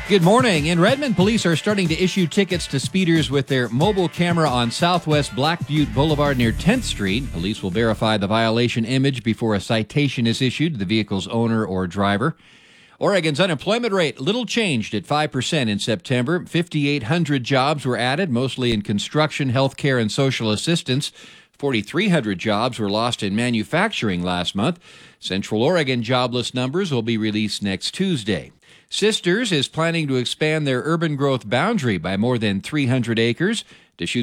Good morning. In Redmond, police are starting to issue tickets to speeders with their mobile camera on Southwest Black Butte Boulevard near 10th Street. Police will verify the violation image before a citation is issued to the vehicle's owner or driver. Oregon's unemployment rate little changed at 5% in September. 5,800 jobs were added, mostly in construction, healthcare, and social assistance. 4,300 jobs were lost in manufacturing last month. Central Oregon jobless numbers will be released next Tuesday. Sisters is planning to expand their urban growth boundary by more than 300 acres to shoot